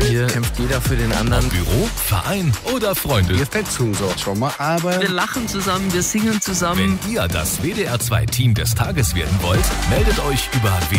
Hier kämpft jeder für den anderen. Büro, Verein oder Freunde. Wir fetzen so schon mal, aber... Wir lachen zusammen, wir singen zusammen. Wenn ihr das WDR 2 Team des Tages werden wollt, meldet euch über